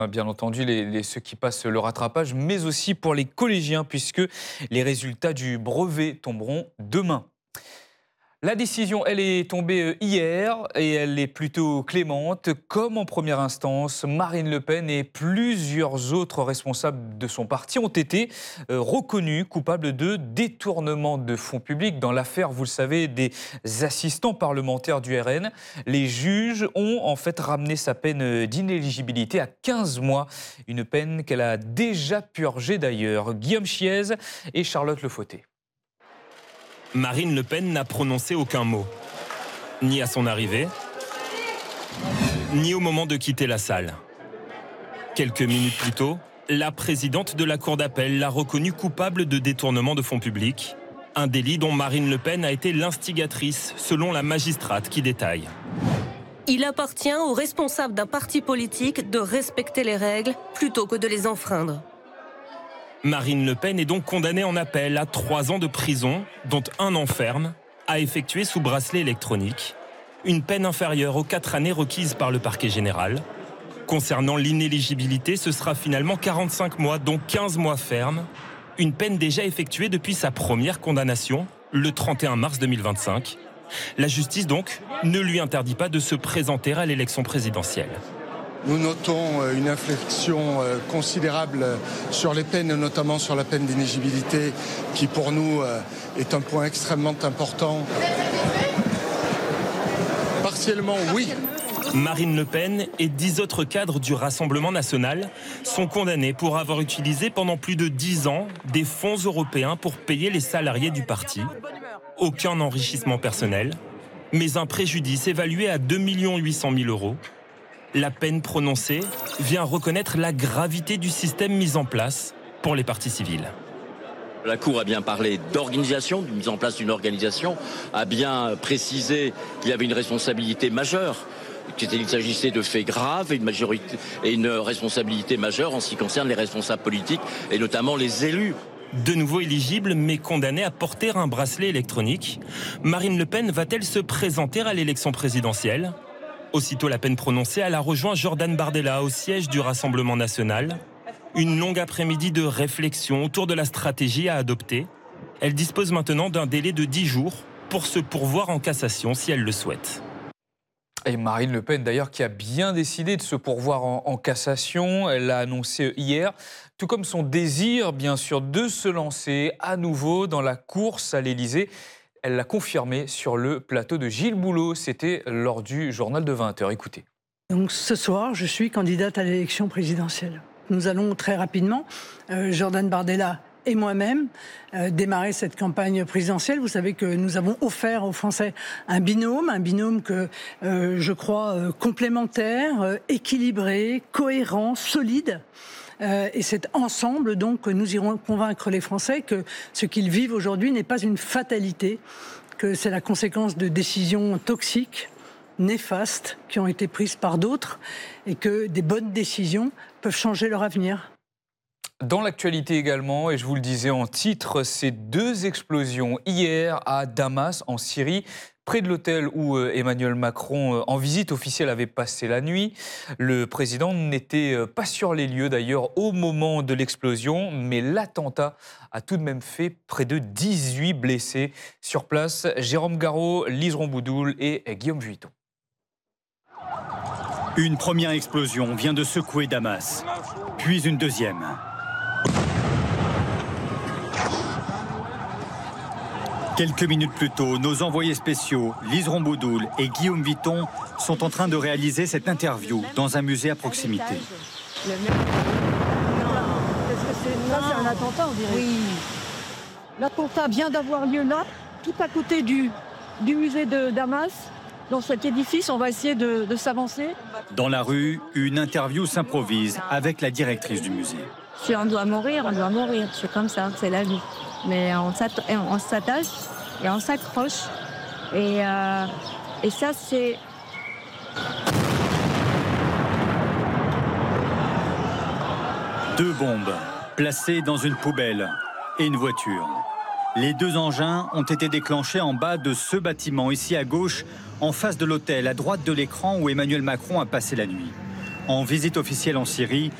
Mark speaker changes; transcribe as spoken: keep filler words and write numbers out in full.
Speaker 1: Bien entendu, les, les, ceux qui passent le rattrapage, mais aussi pour les collégiens, puisque les résultats du brevet tomberont demain. La décision, elle est tombée hier et elle est plutôt clémente. Comme en première instance, Marine Le Pen et plusieurs autres responsables de son parti ont été reconnus coupables de détournement de fonds publics dans l'affaire, vous le savez, des assistants parlementaires du R N. Les juges ont en fait ramené sa peine d'inéligibilité à quinze mois, une peine qu'elle a déjà purgée d'ailleurs. Guillaume Chiez et Charlotte Lefauté.
Speaker 2: Marine Le Pen n'a prononcé aucun mot, ni à son arrivée, ni au moment de quitter la salle. Quelques minutes plus tôt, la présidente de la Cour d'appel l'a reconnue coupable de détournement de fonds publics, un délit dont Marine Le Pen a été l'instigatrice, selon la magistrate qui détaille.
Speaker 3: Il appartient aux responsables d'un parti politique de respecter les règles plutôt que de les enfreindre.
Speaker 2: Marine Le Pen est donc condamnée en appel à trois ans de prison, dont un an ferme, à effectuer sous bracelet électronique, une peine inférieure aux quatre années requises par le parquet général. Concernant l'inéligibilité, ce sera finalement quarante-cinq mois, dont quinze mois fermes, une peine déjà effectuée depuis sa première condamnation, le trente et un mars deux mille vingt-cinq. La justice, donc, ne lui interdit pas de se présenter à l'élection présidentielle.
Speaker 4: Nous notons une inflexion considérable sur les peines, notamment sur la peine d'inéligibilité, qui pour nous est un point extrêmement important. Partiellement, oui.
Speaker 2: Marine Le Pen et dix autres cadres du Rassemblement national sont condamnés pour avoir utilisé pendant plus de dix ans des fonds européens pour payer les salariés du parti. Aucun enrichissement personnel, mais un préjudice évalué à deux millions huit cent mille euros. La peine prononcée vient reconnaître la gravité du système mis en place pour les partis civils.
Speaker 5: La Cour a bien parlé d'organisation, de mise en place d'une organisation, a bien précisé qu'il y avait une responsabilité majeure, qu'il s'agissait de faits graves et une, majorité, et une responsabilité majeure en ce qui concerne les responsables politiques et notamment les élus.
Speaker 2: De nouveau éligible mais condamnée à porter un bracelet électronique, Marine Le Pen va-t-elle se présenter à l'élection présidentielle ? Aussitôt la peine prononcée, elle a rejoint Jordan Bardella au siège du Rassemblement national. Une longue après-midi de réflexion autour de la stratégie à adopter. Elle dispose maintenant d'un délai de dix jours pour se pourvoir en cassation si elle le souhaite.
Speaker 1: Et Marine Le Pen, d'ailleurs, qui a bien décidé de se pourvoir en, en cassation. Elle l'a annoncé hier, tout comme son désir, bien sûr, de se lancer à nouveau dans la course à l'Élysée. Elle l'a confirmé sur le plateau de Gilles Boulot. C'était lors du journal de vingt heures. Écoutez.
Speaker 6: Donc ce soir, je suis candidate à l'élection présidentielle. Nous allons très rapidement, euh, Jordan Bardella et moi-même, euh, démarrer cette campagne présidentielle. Vous savez que nous avons offert aux Français un binôme, un binôme que euh, je crois euh, complémentaire, euh, équilibré, cohérent, solide. Euh, et c'est ensemble donc que nous irons convaincre les Français que ce qu'ils vivent aujourd'hui n'est pas une fatalité, que c'est la conséquence de décisions toxiques, néfastes, qui ont été prises par d'autres, et que des bonnes décisions peuvent changer leur avenir.
Speaker 1: Dans l'actualité également, et je vous le disais en titre, ces deux explosions hier à Damas, en Syrie, près de l'hôtel où Emmanuel Macron, en visite officielle, avait passé la nuit. Le président n'était pas sur les lieux d'ailleurs au moment de l'explosion, mais l'attentat a tout de même fait près de dix-huit blessés. Sur place, Jérôme Garot, Lise Romboudoul et Guillaume Vuitton.
Speaker 7: Une première explosion vient de secouer Damas, puis une deuxième. Quelques minutes plus tôt, nos envoyés spéciaux, Lise Romboudoul et Guillaume Vuitton, sont en train de réaliser cette interview dans un musée à proximité.
Speaker 8: Le même... Qu'est-ce que c'est? Ça, c'est un attentat, on dirait. Oui. L'attentat vient d'avoir lieu là, tout à côté du, du musée de Damas. Dans cet édifice, on va essayer de, de s'avancer.
Speaker 7: Dans la rue, une interview s'improvise avec la directrice du musée.
Speaker 9: Si on doit mourir, on doit mourir. C'est comme ça, c'est la vie. Mais on s'attache et on s'accroche. Et, euh, et ça, c'est...
Speaker 7: Deux bombes placées dans une poubelle et une voiture. Les deux engins ont été déclenchés en bas de ce bâtiment, ici à gauche, en face de l'hôtel, à droite de l'écran où Emmanuel Macron a passé la nuit. En visite officielle en Syrie,